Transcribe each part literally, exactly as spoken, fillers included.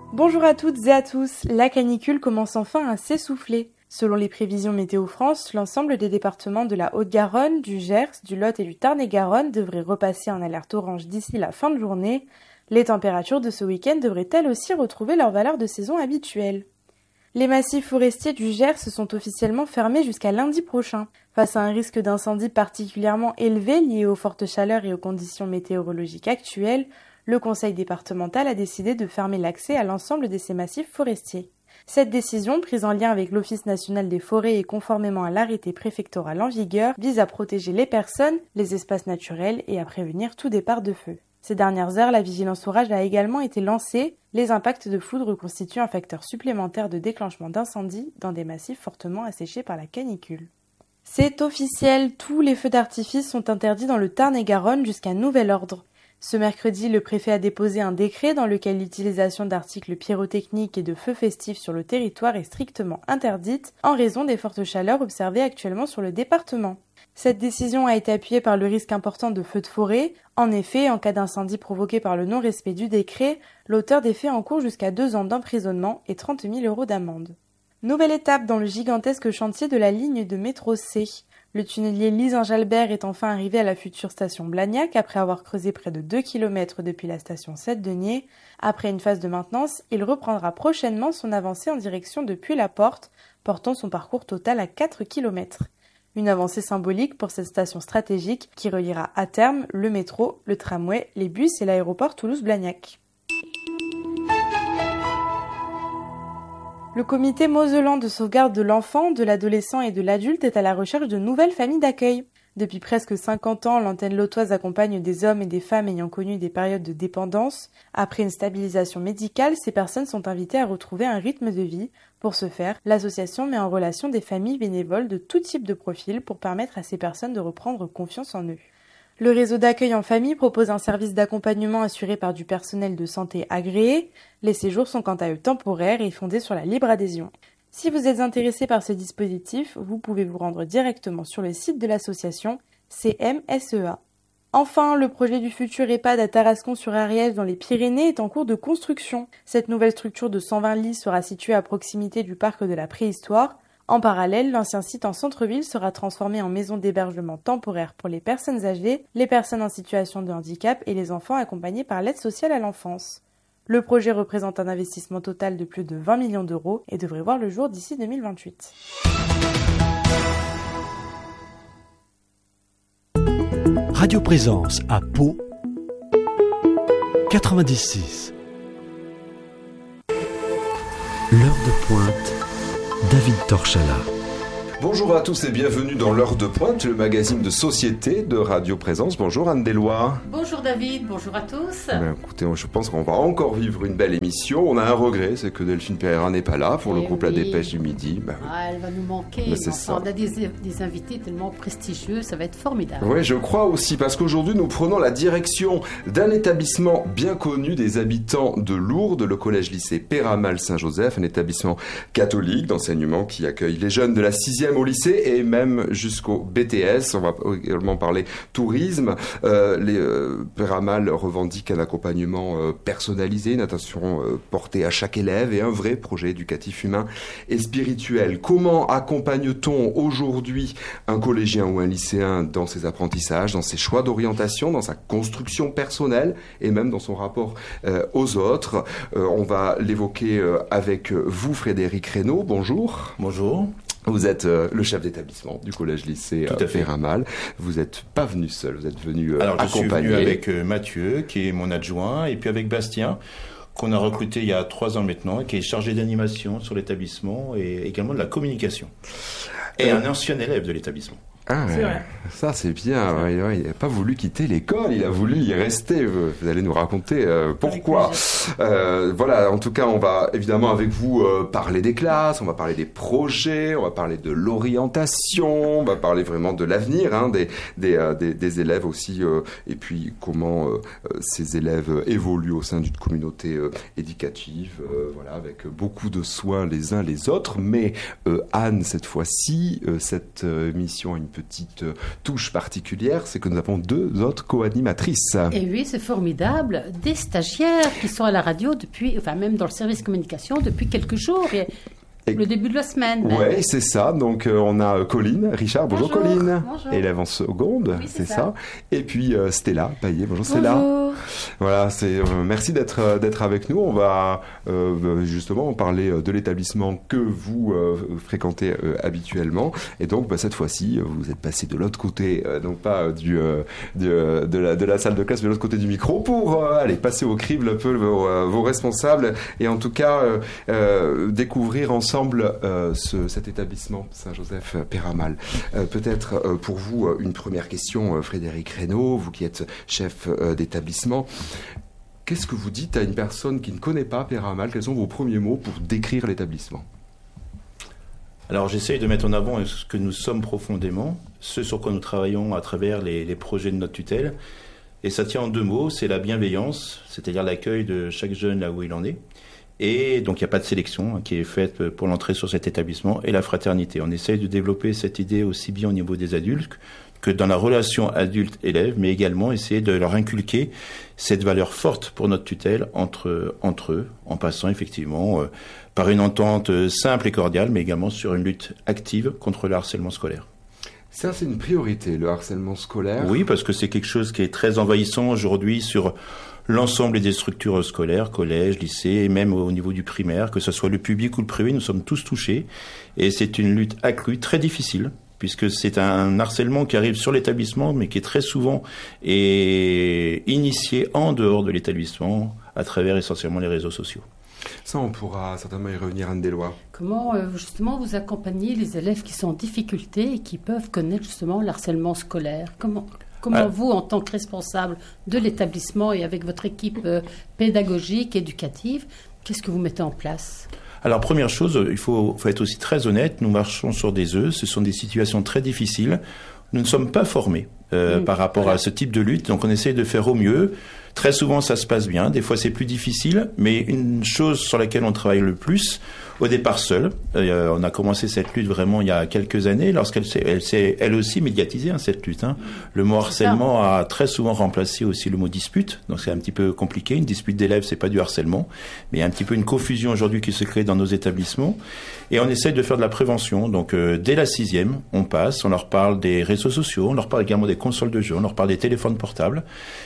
Bonjour à toutes et à tous, la canicule commence enfin à s'essouffler. Selon les prévisions Météo France, l'ensemble des départements de la Haute-Garonne, du Gers, du Lot et du Tarn-et-Garonne devraient repasser en alerte orange d'ici la fin de journée. Les températures de ce week-end devraient elles aussi retrouver leur valeur de saison habituelle. Les massifs forestiers du Gers sont officiellement fermés jusqu'à lundi prochain. Face à un risque d'incendie particulièrement élevé lié aux fortes chaleurs et aux conditions météorologiques actuelles, le conseil départemental a décidé de fermer l'accès à l'ensemble de ces massifs forestiers. Cette décision, prise en lien avec l'Office national des forêts et conformément à l'arrêté préfectoral en vigueur, vise à protéger les personnes, les espaces naturels et à prévenir tout départ de feu. Ces dernières heures, la vigilance orage a également été lancée. Les impacts de foudre constituent un facteur supplémentaire de déclenchement d'incendie dans des massifs fortement asséchés par la canicule. C'est officiel, tous les feux d'artifice sont interdits dans le Tarn-et-Garonne jusqu'à nouvel ordre. Ce mercredi, le préfet a déposé un décret dans lequel l'utilisation d'articles pyrotechniques et de feux festifs sur le territoire est strictement interdite en raison des fortes chaleurs observées actuellement sur le département. Cette décision a été appuyée par le risque important de feux de forêt. En effet, en cas d'incendie provoqué par le non-respect du décret, l'auteur des faits encourt jusqu'à deux ans d'emprisonnement et trente mille euros d'amende. Nouvelle étape dans le gigantesque chantier de la ligne de métro C. Le tunnelier Lisinge-Albert est enfin arrivé à la future station Blagnac après avoir creusé près de deux kilomètres depuis la station Sept-Deniers. Après une phase de maintenance, il reprendra prochainement son avancée en direction de Puy-la-Porte, portant son parcours total à quatre kilomètres. Une avancée symbolique pour cette station stratégique qui reliera à terme le métro, le tramway, les bus et l'aéroport Toulouse-Blagnac. Le comité mosellan de sauvegarde de l'enfant, de l'adolescent et de l'adulte est à la recherche de nouvelles familles d'accueil. Depuis presque cinquante ans, l'antenne lotoise accompagne des hommes et des femmes ayant connu des périodes de dépendance. Après une stabilisation médicale, ces personnes sont invitées à retrouver un rythme de vie. Pour ce faire, l'association met en relation des familles bénévoles de tout type de profil pour permettre à ces personnes de reprendre confiance en eux. Le réseau d'accueil en famille propose un service d'accompagnement assuré par du personnel de santé agréé. Les séjours sont quant à eux temporaires et fondés sur la libre adhésion. Si vous êtes intéressé par ce dispositif, vous pouvez vous rendre directement sur le site de l'association C M S E A. Enfin, le projet du futur EHPAD à Tarascon-sur-Ariège dans les Pyrénées est en cours de construction. Cette nouvelle structure de cent vingt lits sera située à proximité du parc de la Préhistoire. En parallèle, l'ancien site en centre-ville sera transformé en maison d'hébergement temporaire pour les personnes âgées, les personnes en situation de handicap et les enfants accompagnés par l'aide sociale à l'enfance. Le projet représente un investissement total de plus de vingt millions d'euros et devrait voir le jour d'ici deux mille vingt-huit. Radio Présence à Pau quatre-vingt-dix-six. L'heure de pointe, David Torchala. Bonjour à tous et bienvenue dans l'heure de pointe, le magazine de société de Radio Présence. Bonjour Anne Deslois. Bonjour David, bonjour à tous. Ben, écoutez, je pense qu'on va encore vivre une belle émission. On a un regret, c'est que Delphine Pereira n'est pas là pour et le groupe oui. La Dépêche du Midi. Ben, oui. ah, elle va nous manquer. Ben, c'est enfin, ça. On a des, des invités tellement prestigieux, ça va être formidable. Oui, je crois aussi, parce qu'aujourd'hui nous prenons la direction d'un établissement bien connu des habitants de Lourdes, le collège-lycée Péramal Saint-Joseph, un établissement catholique d'enseignement qui accueille les jeunes de la sixième au lycée et même jusqu'au B T S. On va également parler tourisme. Euh, les euh, Péramal revendiquent un accompagnement euh, personnalisé, une attention euh, portée à chaque élève et un vrai projet éducatif humain et spirituel. Comment accompagne-t-on aujourd'hui un collégien ou un lycéen dans ses apprentissages, dans ses choix d'orientation, dans sa construction personnelle et même dans son rapport euh, aux autres? euh, On va l'évoquer euh, avec vous, Frédéric Reynaud. Bonjour. Bonjour. Vous êtes euh, le chef d'établissement du collège-lycée euh, Péramal. Vous n'êtes pas venu seul, vous êtes venu euh, Alors, je accompagné. suis venu avec euh, Mathieu, qui est mon adjoint, et puis avec Bastien, qu'on a recruté il y a trois ans maintenant, et qui est chargé d'animation sur l'établissement et également de la communication. Et euh... un ancien élève de l'établissement. Ah, c'est vrai. Ça c'est bien. Ouais, ouais, il n'a pas voulu quitter l'école, il a voulu y rester. Vous allez nous raconter euh, pourquoi. Euh, voilà, en tout cas, on va évidemment avec vous euh, parler des classes, on va parler des projets, on va parler de l'orientation, on va parler vraiment de l'avenir hein, des, des, euh, des, des élèves aussi, euh, et puis comment euh, ces élèves évoluent au sein d'une communauté euh, éducative, euh, voilà, avec beaucoup de soins les uns les autres. Mais euh, Anne, cette fois-ci, euh, cette euh, mission a une petite touche particulière, c'est que nous avons deux autres co-animatrices. Et oui, c'est formidable. Des stagiaires qui sont à la radio depuis, enfin même dans le service communication depuis quelques jours. Et... le début de la semaine. Oui, c'est ça. Donc, euh, on a Colline Richard. Bonjour, bonjour Colline. Bonjour. Élève en seconde, oui, c'est, c'est ça. ça. Et puis euh, Stella Paillet. Bonjour, bonjour Stella. Voilà, c'est, euh, merci d'être, euh, d'être avec nous. On va euh, justement parler de l'établissement que vous euh, fréquentez euh, habituellement. Et donc, bah, cette fois-ci, vous êtes passé de l'autre côté, euh, donc pas du, euh, du, euh, de, la, de la salle de classe, mais de l'autre côté du micro pour euh, aller passer au crible un peu vos, euh, vos responsables et en tout cas euh, euh, découvrir ensemble Euh, ce, cet établissement Saint-Joseph Péramal. Euh, peut-être euh, pour vous euh, une première question, euh, Frédéric Reynaud, vous qui êtes chef euh, d'établissement. Qu'est-ce que vous dites à une personne qui ne connaît pas Péramal? Quels sont vos premiers mots pour décrire l'établissement? Alors j'essaye de mettre en avant ce que nous sommes profondément, ce sur quoi nous travaillons à travers les, les projets de notre tutelle. Et ça tient en deux mots, c'est la bienveillance, c'est-à-dire l'accueil de chaque jeune là où il en est. Et donc il n'y a pas de sélection hein, qui est faite pour l'entrée sur cet établissement, et la fraternité. On essaye de développer cette idée aussi bien au niveau des adultes que dans la relation adulte-élève, mais également essayer de leur inculquer cette valeur forte pour notre tutelle entre, entre eux, en passant effectivement euh, par une entente simple et cordiale, mais également sur une lutte active contre le harcèlement scolaire. Ça, c'est une priorité, le harcèlement scolaire. Oui, parce que c'est quelque chose qui est très envahissant aujourd'hui sur l'ensemble des structures scolaires, collèges, lycées, et même au niveau du primaire, que ce soit le public ou le privé, nous sommes tous touchés. Et c'est une lutte accrue, très difficile, puisque c'est un harcèlement qui arrive sur l'établissement, mais qui est très souvent est initié en dehors de l'établissement, à travers essentiellement les réseaux sociaux. Ça, on pourra certainement y revenir, Anne Deslois. Comment, euh, justement, vous accompagnez les élèves qui sont en difficulté et qui peuvent connaître, justement, le harcèlement scolaire? Comment, comment ah. vous, en tant que responsable de l'établissement et avec votre équipe euh, pédagogique, éducative, qu'est-ce que vous mettez en place? Alors, première chose, il faut, faut être aussi très honnête, nous marchons sur des œufs, ce sont des situations très difficiles. Nous ne sommes pas formés euh, mmh, par rapport voilà. à ce type de lutte, donc on essaie de faire au mieux. Très souvent, ça se passe bien. Des fois, c'est plus difficile. Mais une chose sur laquelle on travaille le plus, au départ seul, euh, on a commencé cette lutte vraiment il y a quelques années, lorsqu'elle s'est, elle s'est elle aussi médiatisée, hein, cette lutte. Hein. Le mot harcèlement a très souvent remplacé aussi le mot dispute. Donc, c'est un petit peu compliqué. Une dispute d'élèves, c'est pas du harcèlement. Mais il y a un petit peu une confusion aujourd'hui qui se crée dans nos établissements. Et on essaie de faire de la prévention. Donc, euh, dès la sixième, on passe, on leur parle des réseaux sociaux, on leur parle également des consoles de jeux, on leur parle des téléphones portables.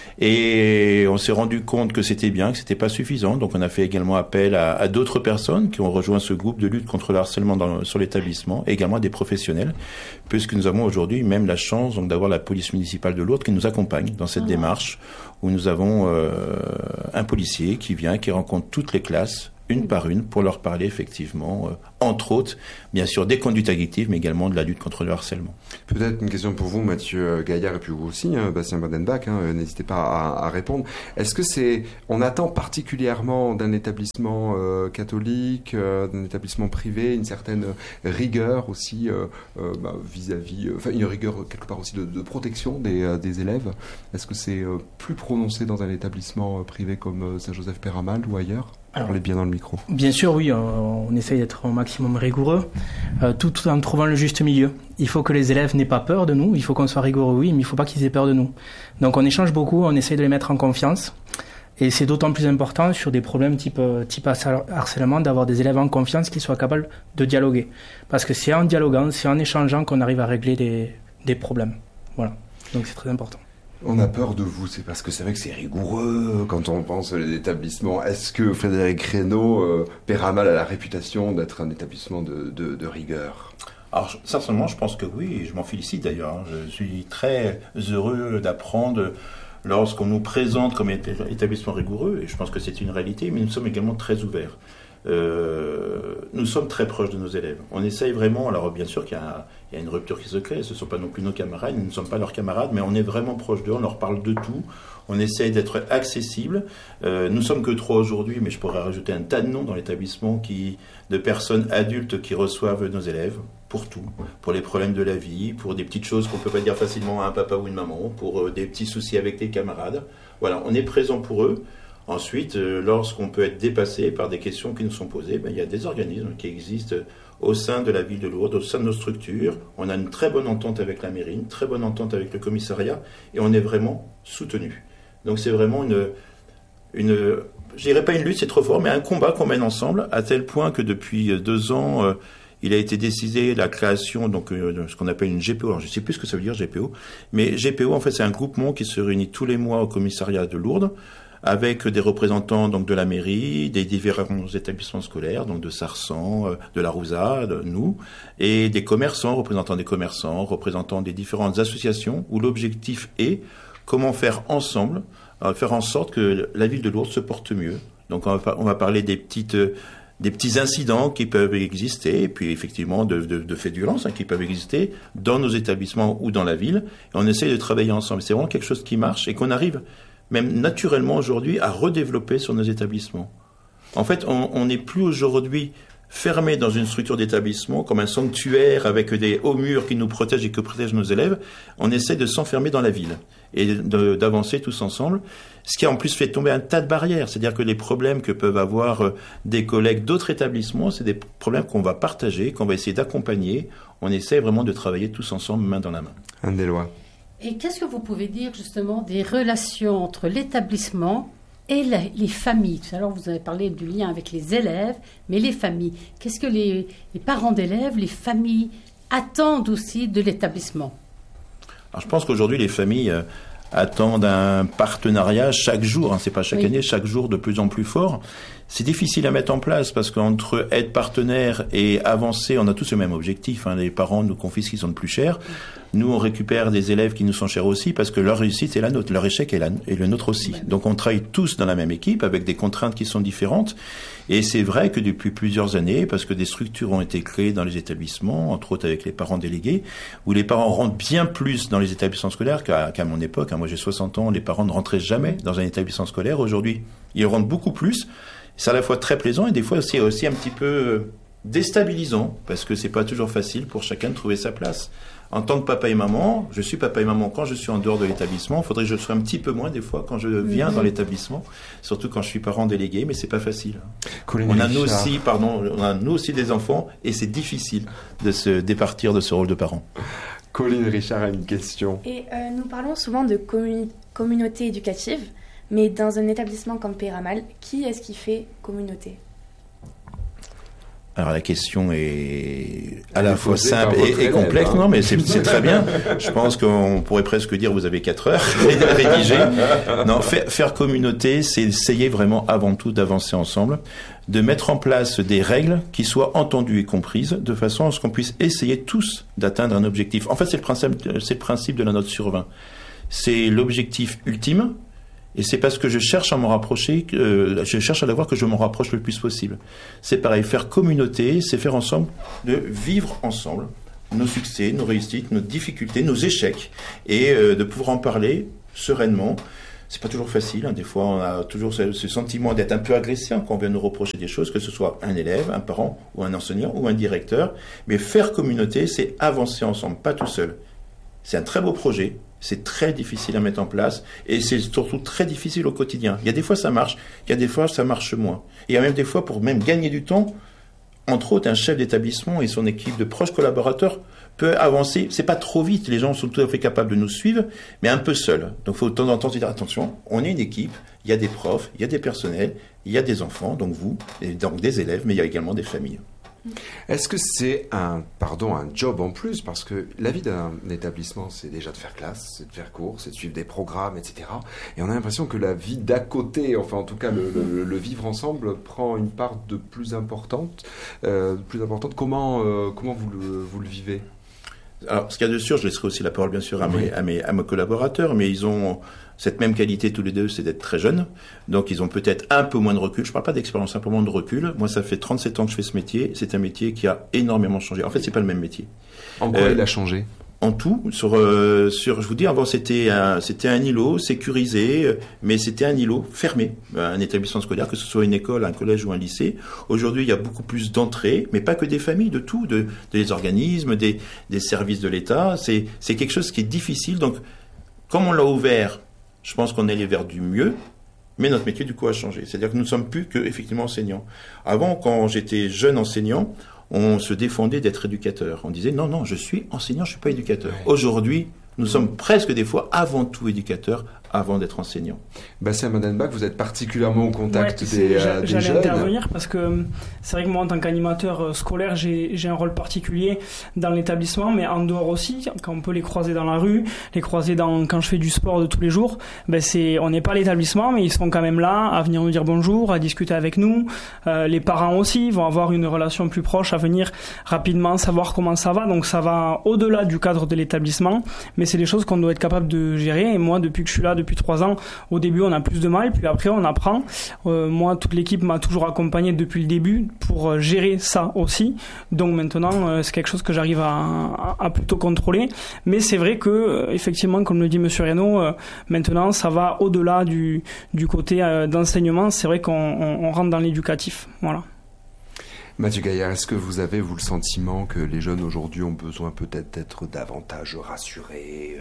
Et on s'est rendu compte que c'était bien, que c'était pas suffisant. Donc on a fait également appel à, à d'autres personnes qui ont rejoint ce groupe de lutte contre le harcèlement dans, sur l'établissement, et également à des professionnels, puisque nous avons aujourd'hui même la chance donc d'avoir la police municipale de Lourdes qui nous accompagne dans cette mmh. démarche, où nous avons euh, un policier qui vient, qui rencontre toutes les classes, une par une, pour leur parler effectivement, euh, entre autres, bien sûr, des conduites addictives, mais également de la lutte contre le harcèlement. Peut-être une question pour vous, Mathieu Gaillard, et puis vous aussi, hein, Bastien Badenbach, hein, n'hésitez pas à, à répondre. Est-ce que c'est, on attend particulièrement d'un établissement euh, catholique, euh, d'un établissement privé, une certaine rigueur aussi euh, euh, bah, vis-à-vis, euh, enfin une rigueur quelque part aussi de, de protection des, euh, des élèves? Est-ce que c'est euh, plus prononcé dans un établissement euh, privé comme euh, Saint-Joseph Péramal ou ailleurs? Alors, parlez bien dans le micro. Bien sûr, oui, on, on essaye d'être au maximum rigoureux, euh, tout, tout en trouvant le juste milieu. Il faut que les élèves n'aient pas peur de nous, il faut qu'on soit rigoureux, oui, mais il ne faut pas qu'ils aient peur de nous. Donc on échange beaucoup, on essaye de les mettre en confiance, et c'est d'autant plus important sur des problèmes type, type harcèlement, d'avoir des élèves en confiance qui soient capables de dialoguer. Parce que c'est en dialoguant, c'est en échangeant qu'on arrive à régler des, des problèmes. Voilà, donc c'est très important. On a peur de vous, c'est parce que c'est vrai que c'est rigoureux quand on pense à l'établissement. Est-ce que Frédéric Reynaud, euh, Péramal a la réputation d'être un établissement de, de, de rigueur? Alors, sincèrement, je pense que oui, et je m'en félicite d'ailleurs. Je suis très heureux d'apprendre lorsqu'on nous présente comme établissement rigoureux, et je pense que c'est une réalité, mais nous sommes également très ouverts. Euh, nous sommes très proches de nos élèves. On essaye vraiment, alors bien sûr qu'il y a, il y a une rupture qui se crée, ce ne sont pas non plus nos camarades, nous ne sommes pas leurs camarades, mais on est vraiment proches d'eux, on leur parle de tout, on essaye d'être accessible. Euh, nous sommes que trois aujourd'hui, mais je pourrais rajouter un tas de noms dans l'établissement qui, de personnes adultes qui reçoivent nos élèves pour tout, pour les problèmes de la vie, pour des petites choses qu'on ne peut pas dire facilement à un papa ou une maman, pour euh, des petits soucis avec les camarades. Voilà, on est présent pour eux. Ensuite, euh, lorsqu'on peut être dépassé par des questions qui nous sont posées, ben, il y a des organismes qui existent au sein de la ville de Lourdes, au sein de nos structures. On a une très bonne entente avec la mairie, une très bonne entente avec le commissariat, et on est vraiment soutenu. Donc c'est vraiment une, une, je dirais pas une lutte, c'est trop fort, mais un combat qu'on mène ensemble, à tel point que depuis deux ans, euh, il a été décidé la création donc euh, de ce qu'on appelle une G P O. Alors je sais plus ce que ça veut dire G P O, mais G P O en fait c'est un groupement qui se réunit tous les mois au commissariat de Lourdes, avec des représentants donc de la mairie, des différents établissements scolaires, donc de Sarsan, de la Rousade, nous, et des commerçants, représentants des commerçants, représentants des différentes associations, où l'objectif est comment faire ensemble, euh, faire en sorte que la ville de Lourdes se porte mieux. Donc on va, on va parler des petites, euh, des petits incidents qui peuvent exister, et puis effectivement de, de, de faits de violence hein, qui peuvent exister dans nos établissements ou dans la ville. Et on essaie de travailler ensemble. C'est vraiment quelque chose qui marche et qu'on arrive même naturellement aujourd'hui à redévelopper sur nos établissements. En fait, on n'est plus aujourd'hui fermé dans une structure d'établissement comme un sanctuaire avec des hauts murs qui nous protègent et que protègent nos élèves. On essaie de s'enfermer dans la ville et de, d'avancer tous ensemble, ce qui a en plus fait tomber un tas de barrières. C'est-à-dire que les problèmes que peuvent avoir des collègues d'autres établissements, c'est des problèmes qu'on va partager, qu'on va essayer d'accompagner. On essaie vraiment de travailler tous ensemble, main dans la main. Anne Deslois. Et qu'est-ce que vous pouvez dire justement des relations entre l'établissement et la, les familles? Alors vous avez parlé du lien avec les élèves, mais les familles. Qu'est-ce que les, les parents d'élèves, les familles attendent aussi de l'établissement? Alors je pense qu'aujourd'hui les familles euh, attendent un partenariat chaque jour, hein, c'est pas chaque oui. année, chaque jour de plus en plus fort. C'est difficile à mettre en place parce qu'entre être partenaire et avancer, on a tous le même objectif. Hein. Les parents nous confient ce qui sont le plus cher. Nous, on récupère des élèves qui nous sont chers aussi parce que leur réussite est la nôtre, leur échec est, la, est le nôtre aussi. Donc on travaille tous dans la même équipe avec des contraintes qui sont différentes. Et c'est vrai que depuis plusieurs années, parce que des structures ont été créées dans les établissements, entre autres avec les parents délégués, où les parents rentrent bien plus dans les établissements scolaires qu'à, qu'à mon époque. Hein. Moi j'ai soixante ans, les parents ne rentraient jamais dans un établissement scolaire. Aujourd'hui, ils rentrent beaucoup plus. C'est à la fois très plaisant et des fois c'est aussi un petit peu déstabilisant parce que c'est pas toujours facile pour chacun de trouver sa place. En tant que papa et maman, je suis papa et maman quand je suis en dehors de l'établissement. Il faudrait que je sois un petit peu moins des fois quand je viens mmh. dans l'établissement, surtout quand je suis parent délégué, mais c'est pas facile. Colin on a Richard. nous aussi, pardon, on a nous aussi des enfants et c'est difficile de se départir de ce rôle de parent. Colin Richard a une question. Et euh, nous parlons souvent de communi- communauté éducative. Mais dans un établissement comme Peyramal, qui est-ce qui fait communauté? Alors la question est à la fois simple et, et complexe. Hein. Non, mais c'est, c'est très bien. Je pense qu'on pourrait presque dire vous avez quatre heures à rédiger. Non, faire, faire communauté, c'est essayer vraiment avant tout d'avancer ensemble, de mettre en place des règles qui soient entendues et comprises, de façon à ce qu'on puisse essayer tous d'atteindre un objectif. En fait, c'est le principe, c'est le principe de la note sur vingt. C'est l'objectif ultime. Et c'est parce que je cherche à m'en rapprocher, euh, je cherche à l'avoir que je m'en rapproche le plus possible. C'est pareil, faire communauté, c'est faire ensemble, de vivre ensemble nos succès, nos réussites, nos difficultés, nos échecs, et euh, de pouvoir en parler sereinement. C'est pas toujours facile, hein. Des fois on a toujours ce, ce sentiment d'être un peu agressé quand on vient nous reprocher des choses, que ce soit un élève, un parent, ou un enseignant, ou un directeur. Mais faire communauté, c'est avancer ensemble, pas tout seul. C'est un très beau projet. C'est très difficile à mettre en place et c'est surtout très difficile au quotidien. Il y a des fois ça marche, il y a des fois ça marche moins. Et il y a même des fois pour même gagner du temps, entre autres un chef d'établissement et son équipe de proches collaborateurs peut avancer. C'est pas trop vite, les gens sont tout à fait capables de nous suivre, mais un peu seuls. Donc il faut de temps en temps se dire attention, on est une équipe, il y a des profs, il y a des personnels, il y a des enfants, donc vous, et donc des élèves, mais il y a également des familles. Est-ce que c'est un, pardon, un job en plus? Parce que la vie d'un établissement, c'est déjà de faire classe, c'est de faire cours, c'est de suivre des programmes, et cetera. Et on a l'impression que la vie d'à côté, enfin en tout cas le, le, le vivre ensemble, prend une part de plus importante. Euh, plus importante. Comment, euh, comment vous le, vous le vivez? Alors, ce qu'il y a de sûr, je laisserai aussi la parole bien sûr à mes, à mes, à mes collaborateurs, mais ils ont cette même qualité tous les deux, c'est d'être très jeunes. Donc, ils ont peut-être un peu moins de recul. Je ne parle pas d'expérience, simplement de recul. Moi, ça fait trente-sept ans que je fais ce métier. C'est un métier qui a énormément changé. En fait, c'est pas le même métier. En quoi euh, il a changé? En tout, sur, euh, sur, je vous dis, avant c'était un, c'était un îlot sécurisé, euh, mais c'était un îlot fermé, un établissement scolaire, que ce soit une école, un collège ou un lycée. Aujourd'hui, il y a beaucoup plus d'entrées, mais pas que des familles, de tout, de, des organismes, des, des services de l'État. C'est, c'est quelque chose qui est difficile. Donc, comme on l'a ouvert, je pense qu'on est allé vers du mieux, Mais notre métier, du coup, a changé. C'est-à-dire que nous ne sommes plus que, effectivement, enseignants. Avant, quand j'étais jeune enseignant, on se défendait d'être éducateur. On disait, non, non, je suis enseignant, je ne suis pas éducateur. Ouais. Aujourd'hui, nous sommes presque des fois avant tout éducateurs, avant d'être enseignant. Bastien Mandenbach, vous êtes particulièrement au contact ouais, des, euh, des j'allais jeunes. intervenir parce que c'est vrai que moi, en tant qu'animateur scolaire, j'ai, j'ai un rôle particulier dans l'établissement, mais en dehors aussi, quand on peut les croiser dans la rue, les croiser dans, quand je fais du sport de tous les jours, ben c'est, on n'est pas à l'établissement, mais ils sont quand même là à venir nous dire bonjour, à discuter avec nous. Euh, les parents aussi vont avoir une relation plus proche, à venir rapidement savoir comment ça va. Donc ça va au-delà du cadre de l'établissement, mais c'est des choses qu'on doit être capable de gérer. Et moi, depuis que je suis là, depuis trois ans, au début on a plus de mal, puis après on apprend. Euh, moi, toute l'équipe m'a toujours accompagné depuis le début pour gérer ça aussi. Donc maintenant, euh, c'est quelque chose que j'arrive à, à, à plutôt contrôler. Mais c'est vrai que, euh, effectivement, comme le dit Monsieur Reynaud, euh, maintenant ça va au-delà du, du côté euh, d'enseignement. C'est vrai qu'on on, on rentre dans l'éducatif. Voilà. Mathieu Gaillard, est-ce que vous avez, vous, le sentiment que les jeunes aujourd'hui ont besoin peut-être d'être davantage rassurés,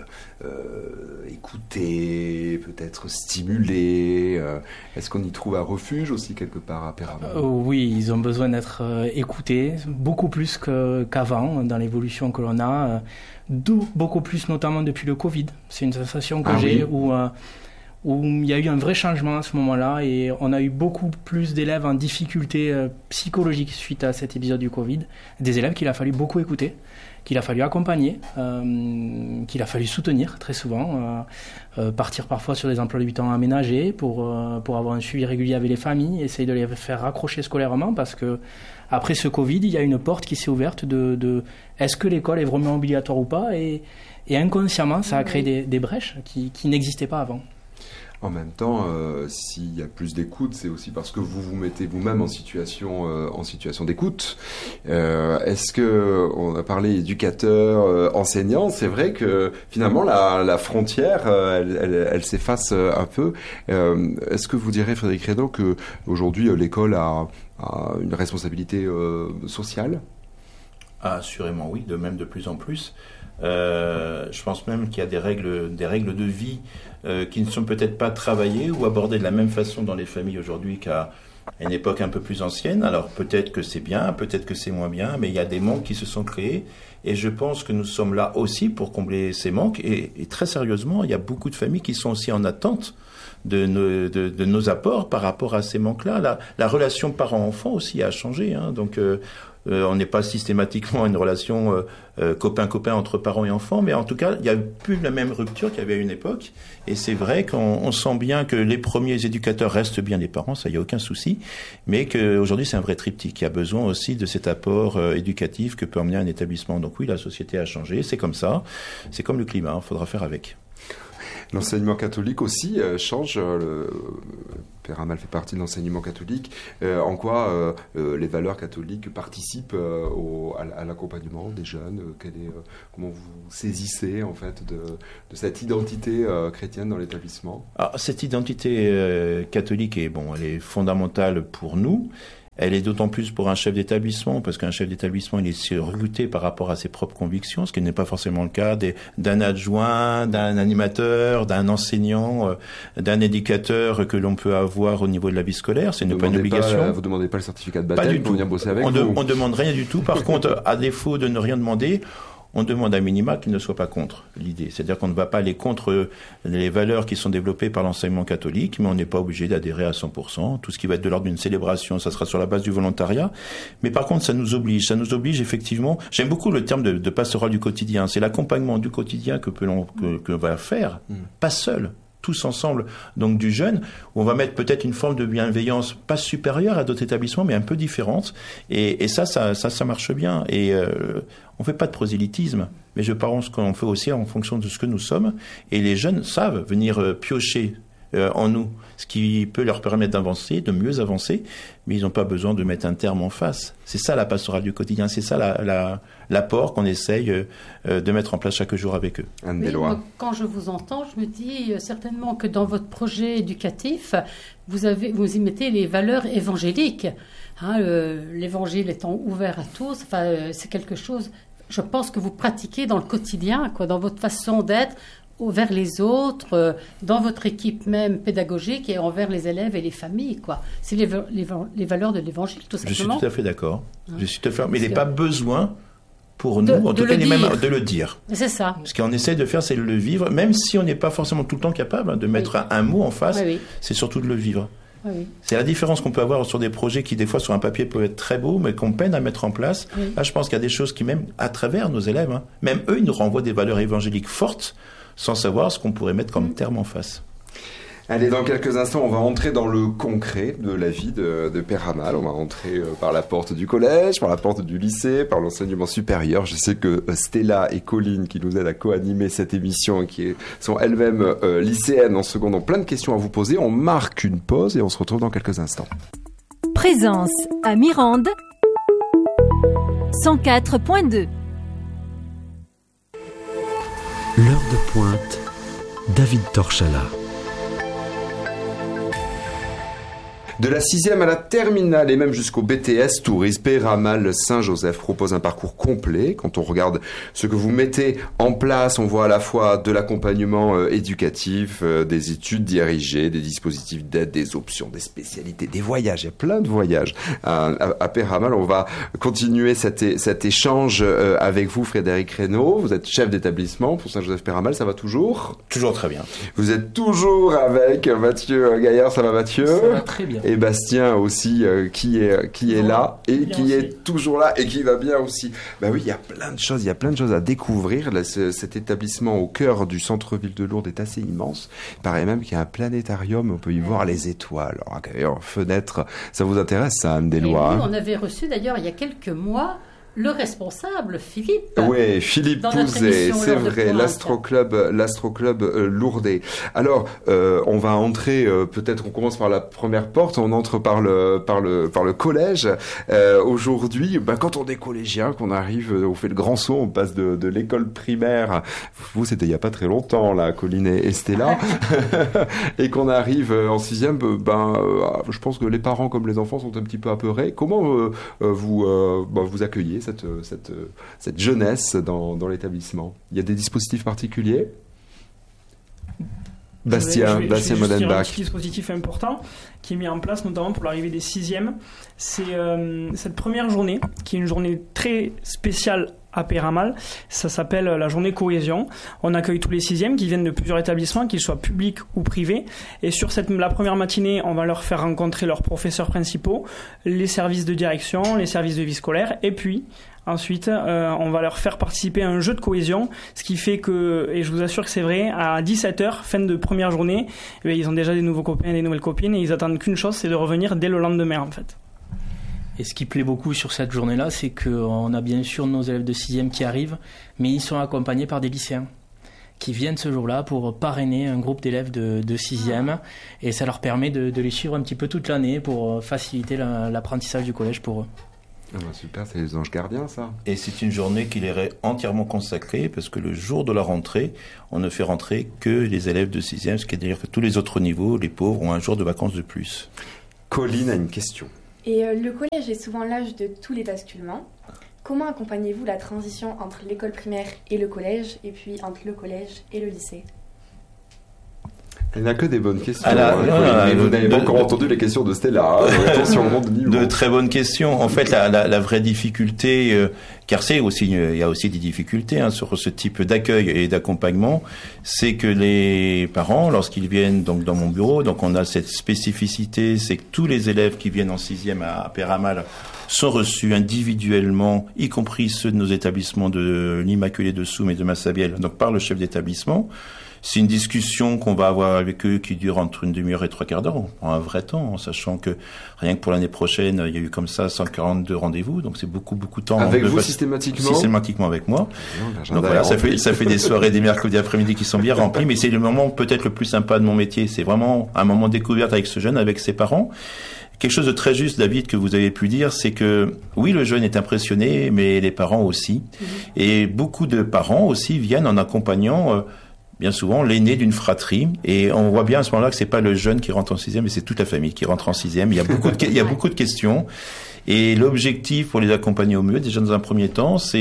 euh, écoutés, peut-être stimulés euh, Est-ce qu'on y trouve un refuge aussi quelque part à Peyramale ? euh, Oui, ils ont besoin d'être euh, écoutés, beaucoup plus que, qu'avant, dans l'évolution que l'on a, euh, d'où beaucoup plus notamment depuis le Covid. C'est une sensation que ah, j'ai oui. où... Euh, où il y a eu un vrai changement à ce moment-là et on a eu beaucoup plus d'élèves en difficulté euh, psychologique suite à cet épisode du Covid, des élèves qu'il a fallu beaucoup écouter, qu'il a fallu accompagner, euh, qu'il a fallu soutenir très souvent, euh, euh, partir parfois sur des emplois du temps aménagés pour, euh, pour avoir un suivi régulier avec les familles, essayer de les faire raccrocher scolairement parce que après ce Covid, il y a une porte qui s'est ouverte de, de est-ce que l'école est vraiment obligatoire ou pas et, et inconsciemment ça a créé des, des brèches qui, qui n'existaient pas avant. En même temps, euh, s'il y a plus d'écoute, c'est aussi parce que vous vous mettez vous-même en situation, euh, en situation d'écoute. Euh, est-ce que, on a parlé éducateur, euh, enseignant, c'est vrai que finalement la, la frontière, euh, elle, elle, elle s'efface un peu. Euh, est-ce que vous direz, Frédéric Reynaud, que aujourd'hui l'école a, a une responsabilité euh, sociale ? Ah, assurément oui, de même de plus en plus. Euh, je pense même qu'il y a des règles, des règles de vie euh, qui ne sont peut-être pas travaillées ou abordées de la même façon dans les familles aujourd'hui qu'à une époque un peu plus ancienne. Alors peut-être que c'est bien, peut-être que c'est moins bien, mais il y a des manques qui se sont créés et je pense que nous sommes là aussi pour combler ces manques et, et très sérieusement, il y a beaucoup de familles qui sont aussi en attente de nos, de, de nos apports par rapport à ces manques-là. La, la relation parent-enfant aussi a changé, hein, donc euh, Euh, on n'est pas systématiquement une relation euh, euh, copain-copain entre parents et enfants, mais en tout cas, il n'y a plus la même rupture qu'il y avait à une époque. Et c'est vrai qu'on on sent bien que les premiers éducateurs restent bien les parents, ça, il n'y a aucun souci, mais qu'aujourd'hui, c'est un vrai triptyque. Il y a besoin aussi de cet apport euh, éducatif que peut emmener un établissement. Donc oui, la société a changé, c'est comme ça, c'est comme le climat, il faudra faire avec. L'enseignement catholique aussi euh, change. Euh, le Peyramale fait partie de l'enseignement catholique. Euh, en quoi euh, euh, les valeurs catholiques participent euh, au, à, à l'accompagnement des jeunes euh, quel est, euh, comment vous saisissez en fait de, de cette identité euh, chrétienne dans l'établissement ? Alors, cette identité euh, catholique est bon, elle est fondamentale pour nous. Elle est d'autant plus pour un chef d'établissement, parce qu'un chef d'établissement, il est recruté par rapport à ses propres convictions, ce qui n'est pas forcément le cas des, d'un adjoint, d'un animateur, d'un enseignant, euh, d'un éducateur que l'on peut avoir au niveau de la vie scolaire. Ce n'est pas une obligation. Pas, vous ne demandez pas le certificat de baptême pour venir bosser avec on vous. On ne demande rien du tout. Par contre, à défaut de ne rien demander, on demande à minima qu'il ne soit pas contre l'idée. C'est-à-dire qu'on ne va pas aller contre les valeurs qui sont développées par l'enseignement catholique, mais on n'est pas obligé d'adhérer à cent pour cent. Tout ce qui va être de l'ordre d'une célébration, ça sera sur la base du volontariat. Mais par contre, ça nous oblige. Ça nous oblige effectivement. J'aime beaucoup le terme de, de pastoral du quotidien. C'est l'accompagnement du quotidien que peut l'on que, que va faire, mmh. pas seul. Tous ensemble, donc du jeune, où on va mettre peut-être une forme de bienveillance pas supérieure à d'autres établissements, mais un peu différente. Et, et ça, ça, ça, ça marche bien. Et euh, on fait pas de prosélytisme, mais je pense qu'on fait aussi en fonction de ce que nous sommes. Et les jeunes savent venir euh, piocher euh, en nous, ce qui peut leur permettre d'avancer, de mieux avancer, mais ils n'ont pas besoin de mettre un terme en face. C'est ça la pastorale du quotidien, c'est ça la, la, l'apport qu'on essaye euh, de mettre en place chaque jour avec eux. Anne oui, moi, quand je vous entends, je me dis euh, certainement que dans votre projet éducatif, vous, avez, vous y mettez les valeurs évangéliques. Hein, euh, l'évangile étant ouvert à tous, enfin, euh, c'est quelque chose, je pense que vous pratiquez dans le quotidien, quoi, dans votre façon d'être, vers les autres, euh, dans votre équipe même pédagogique et envers les élèves et les familles, quoi. C'est les, les, les valeurs de l'Évangile, tout simplement. Je suis tout à fait d'accord. Hein. Je suis tout à fait. Mais il n'est que... pas besoin pour nous, de, en tout cas, même de le dire. C'est ça. Ce qu'on essaie de faire, c'est de le vivre, même si on n'est pas forcément tout le temps capable de mettre oui. un, un mot en face. Oui, oui. C'est surtout de le vivre. Oui, oui. C'est la différence qu'on peut avoir sur des projets qui, des fois, sur un papier, peuvent être très beaux, mais qu'on peine à mettre en place. Oui. Là, je pense qu'il y a des choses qui, même à travers nos élèves, hein, même eux, ils nous renvoient des valeurs évangéliques fortes, sans savoir ce qu'on pourrait mettre comme mmh. terme en face. Allez, dans quelques instants, on va entrer dans le concret de la vie de, de Père Amal. On va entrer euh, par la porte du collège, par la porte du lycée, par l'enseignement supérieur. Je sais que Stella et Colline, qui nous aident à co-animer cette émission, qui est, sont elles-mêmes euh, lycéennes en seconde, ont plein de questions à vous poser. On marque une pause et on se retrouve dans quelques instants. Présence à Mirande, cent quatre point deux. L'heure de pointe, David Torchala. De la sixième à la terminale et même jusqu'au B T S, Tourisme, Père Amal Saint-Joseph propose un parcours complet. Quand on regarde ce que vous mettez en place, on voit à la fois de l'accompagnement euh, éducatif, euh, des études dirigées, des dispositifs d'aide, des options, des spécialités, des voyages. Il y a plein de voyages à, à, à Père Amal. On va continuer cet, cet échange euh, avec vous, Frédéric Reynaud. Vous êtes chef d'établissement pour Saint-Joseph Père Amal. Ça va toujours ? Toujours très bien. Vous êtes toujours avec Mathieu Gaillard. Ça va, Mathieu ? Ça va très bien. Et Bastien aussi, euh, qui est qui est là et qui aussi. est toujours là et qui va bien aussi. Ben oui, il y a plein de choses, il y a plein de choses à découvrir. Là, ce, cet établissement au cœur du centre-ville de Lourdes est assez immense. Il paraît même qu'il y a un planétarium, on peut y voir les étoiles. Alors, fenêtre, ça vous intéresse, ça, Anne Deslois? Oui, on avait reçu d'ailleurs il y a quelques mois le responsable, Philippe. Oui, Philippe Pouzet, c'est vrai, l'Astroclub, l'Astroclub euh, Lourdais. Alors, euh, on va entrer, euh, peut-être on commence par la première porte, on entre par le par le par le collège. Euh, aujourd'hui, bah, quand on est collégien, qu'on arrive, on fait le grand saut, on passe de, de l'école primaire, vous c'était il y a pas très longtemps là, Colline et Stella, et qu'on arrive en sixième, ben, euh, je pense que les parents comme les enfants sont un petit peu apeurés. Comment euh, vous euh, bah, vous accueillez Cette, cette, cette jeunesse dans, dans l'établissement? Il y a des dispositifs particuliers? Bastien, je vais, Bastien je vais Modenbach. Un petit dispositif important qui est mis en place notamment pour l'arrivée des sixièmes. C'est euh, cette première journée, qui est une journée très spéciale à Père Amal. Ça s'appelle la journée cohésion. On accueille tous les sixièmes qui viennent de plusieurs établissements, qu'ils soient publics ou privés. Et sur cette, la première matinée, on va leur faire rencontrer leurs professeurs principaux, les services de direction, les services de vie scolaire, et puis ensuite, euh, on va leur faire participer à un jeu de cohésion, ce qui fait que, et je vous assure que c'est vrai, à dix-sept heures, fin de première journée, eh bien, ils ont déjà des nouveaux copains et des nouvelles copines, et ils attendent qu'une chose, c'est de revenir dès le lendemain, en fait. Et ce qui plaît beaucoup sur cette journée-là, c'est qu'on a bien sûr nos élèves de sixième qui arrivent, mais ils sont accompagnés par des lycéens qui viennent ce jour-là pour parrainer un groupe d'élèves de, de sixième, et ça leur permet de, de les suivre un petit peu toute l'année pour faciliter la, l'apprentissage du collège pour eux. Ah bah super, c'est les anges gardiens, ça. Et c'est une journée qui leur est entièrement consacrée, parce que le jour de la rentrée, on ne fait rentrer que les élèves de sixième, ce qui veut dire que tous les autres niveaux, les pauvres, ont un jour de vacances de plus. Colline a une question. Et euh, le collège est souvent l'âge de tous les basculements. Comment accompagnez-vous la transition entre l'école primaire et le collège, et puis entre le collège et le lycée ? Elle n'a que des bonnes questions. Alors, hein, euh, mais vous n'avez pas de, encore de, entendu les questions de Stella. Hein, attention au monde de niveau. De très bonnes questions. En fait, la, la, la vraie difficulté, euh, car c'est aussi, il y a aussi des difficultés hein, sur ce type d'accueil et d'accompagnement, c'est que les parents, lorsqu'ils viennent donc dans mon bureau, donc on a cette spécificité, c'est que tous les élèves qui viennent en sixième à, à Père Amal sont reçus individuellement, y compris ceux de nos établissements de l'Immaculée de Soume et de Massabielle, donc par le chef d'établissement. C'est une discussion qu'on va avoir avec eux qui dure entre une demi-heure et trois quarts d'heure. On prend un vrai temps, en sachant que rien que pour l'année prochaine, il y a eu comme ça cent quarante-deux rendez-vous, donc c'est beaucoup, beaucoup de temps. Avec de vous fa- systématiquement Systématiquement avec moi. Non, donc voilà, ça fait, ça fait des soirées, des mercredis après-midi qui sont bien remplis, mais c'est le moment peut-être le plus sympa de mon métier. C'est vraiment un moment de découverte avec ce jeune, avec ses parents. Quelque chose de très juste, David, que vous avez pu dire, c'est que oui, le jeune est impressionné, mais les parents aussi. Mmh. Et beaucoup de parents aussi viennent en accompagnant euh, bien souvent l'aîné d'une fratrie, et on voit bien à ce moment-là que c'est pas le jeune qui rentre en sixième, mais c'est toute la famille qui rentre en sixième. Il y a beaucoup de, il y a beaucoup de questions, et l'objectif pour les accompagner au mieux, déjà dans un premier temps, c'est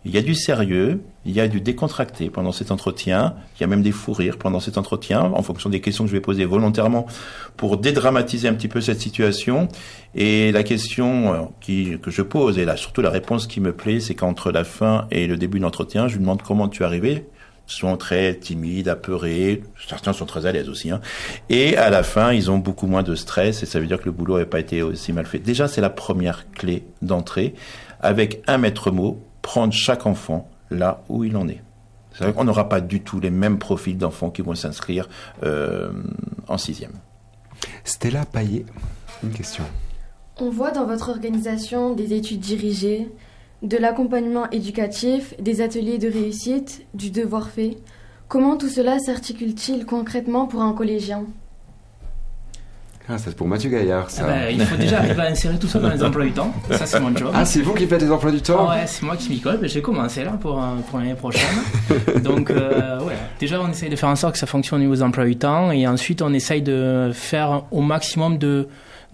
Il y a du sérieux, il y a du décontracté pendant cet entretien, il y a même des fous rires pendant cet entretien, en fonction des questions que je vais poser volontairement pour dédramatiser un petit peu cette situation. Et la question qui, que je pose, et là surtout la réponse qui me plaît, c'est qu'entre la fin et le début de l'entretien, je lui demande comment tu es arrivé. Ils sont très timides, apeurés, certains sont très à l'aise aussi, hein. Et à la fin, ils ont beaucoup moins de stress, et ça veut dire que le boulot n'avait pas été aussi mal fait. Déjà, c'est la première clé d'entrée, avec un maître mot, prendre chaque enfant là où il en est. C'est vrai qu'on n'aura pas du tout les mêmes profils d'enfants qui vont s'inscrire euh, en sixième. Stella Paillet, une question. On voit dans votre organisation des études dirigées, de l'accompagnement éducatif, des ateliers de réussite, du devoir fait. Comment tout cela s'articule-t-il concrètement pour un collégien ? Ah, c'est pour Mathieu Gaillard, ça. Ah ben, il faut déjà arriver à insérer tout ça dans les emplois du temps. Ça, c'est mon job. Ah, c'est vous qui faites les emplois du temps ? Ah ouais, c'est moi qui m'y colle. J'ai commencé là pour, pour l'année prochaine. Donc, euh, ouais. Déjà, on essaye de faire en sorte que ça fonctionne au niveau des emplois du temps. Et ensuite, on essaye de faire au maximum de,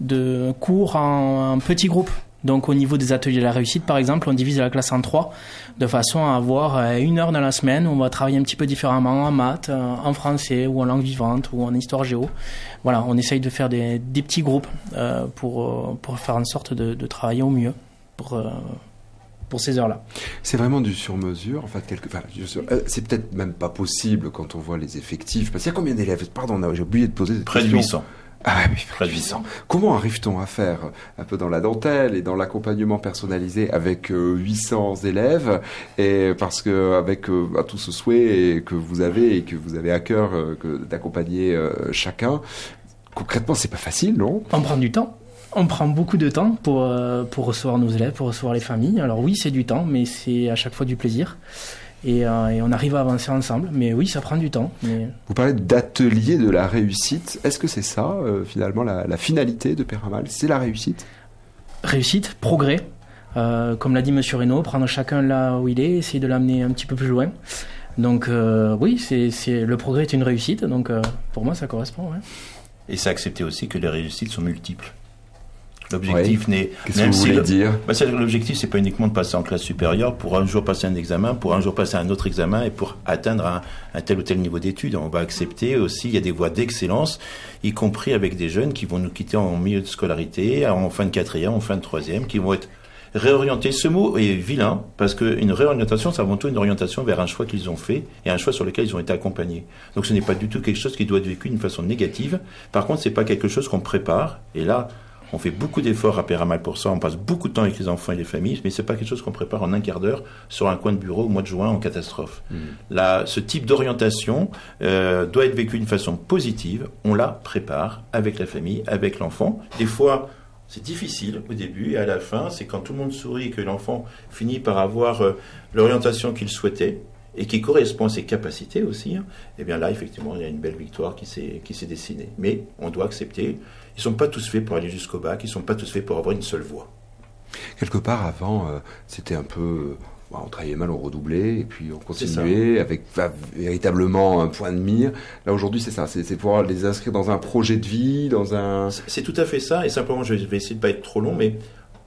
de cours en, en petits groupes. Donc, au niveau des ateliers de la réussite, par exemple, on divise la classe en trois, de façon à avoir une heure dans la semaine où on va travailler un petit peu différemment en maths, en français, ou en langue vivante, ou en histoire géo. Voilà, on essaye de faire des, des petits groupes euh, pour, pour faire en sorte de, de travailler au mieux pour, euh, pour ces heures-là. C'est vraiment du sur-mesure, en fait, quelque... enfin, c'est peut-être même pas possible quand on voit les effectifs, parce qu'il y a combien d'élèves ? Pardon, j'ai oublié de poser cette Près question. de huit cents. Ah oui, près de huit cents. Comment arrive-t-on à faire un peu dans la dentelle et dans l'accompagnement personnalisé avec euh, huit cents élèves, et parce que avec euh, tout ce souhait que vous avez et que vous avez à cœur euh, que, d'accompagner euh, chacun, concrètement c'est pas facile, non ? On prend du temps. On prend beaucoup de temps pour, euh, pour recevoir nos élèves, pour recevoir les familles. Alors oui, c'est du temps, mais c'est à chaque fois du plaisir. Et, euh, et on arrive à avancer ensemble. Mais oui, ça prend du temps. Mais... Vous parlez d'atelier de la réussite. Est-ce que c'est ça, euh, finalement, la, la finalité de Peyramal ? C'est la réussite ? Réussite, progrès. Euh, comme l'a dit Monsieur Reynaud, prendre chacun là où il est, essayer de l'amener un petit peu plus loin. Donc euh, oui, c'est, c'est, le progrès est une réussite. Donc euh, pour moi, ça correspond. Ouais. Et c'est accepter aussi que les réussites sont multiples. L'objectif oui. n'est... Qu'est-ce que vous voulez si dire ? Bah, c'est, l'objectif, c'est pas uniquement de passer en classe supérieure pour un jour passer un examen, pour un jour passer un autre examen et pour atteindre un, un tel ou tel niveau d'études. On va accepter aussi, il y a des voies d'excellence, y compris avec des jeunes qui vont nous quitter en milieu de scolarité, en fin de quatrième, en fin de troisième, qui vont être réorientés. Ce mot est vilain, parce qu'une réorientation, c'est avant tout une orientation vers un choix qu'ils ont fait et un choix sur lequel ils ont été accompagnés. Donc ce n'est pas du tout quelque chose qui doit être vécu d'une façon négative. Par contre, c'est pas quelque chose qu'on prépare. Et là, on fait beaucoup d'efforts à Peyramal pour ça, on passe beaucoup de temps avec les enfants et les familles, mais c'est pas quelque chose qu'on prépare en un quart d'heure sur un coin de bureau au mois de juin en catastrophe. Mmh. Là, ce type d'orientation euh, doit être vécu d'une façon positive, on la prépare avec la famille, avec l'enfant. Des fois, c'est difficile au début et à la fin, c'est quand tout le monde sourit et que l'enfant finit par avoir euh, l'orientation qu'il souhaitait et qui correspond à ses capacités aussi, hein, et bien là, effectivement, il y a une belle victoire qui s'est, qui s'est dessinée. Mais on doit accepter, ils ne sont pas tous faits pour aller jusqu'au bac, ils ne sont pas tous faits pour avoir une seule voie. Quelque part, avant, euh, c'était un peu... Bon, on travaillait mal, on redoublait, et puis on continuait avec enfin, véritablement un point de mire. Là, aujourd'hui, c'est ça, c'est, c'est pouvoir les inscrire dans un projet de vie, dans un... C'est, c'est tout à fait ça, et simplement, je vais essayer de ne pas être trop long, mais